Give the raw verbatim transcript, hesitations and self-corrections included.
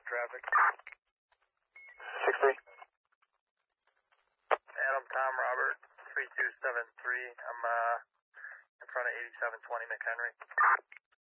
traffic. six three. Adam, Tom, Robert, three two seven three. I'm uh, in front of eighty-seven twenty McHenry.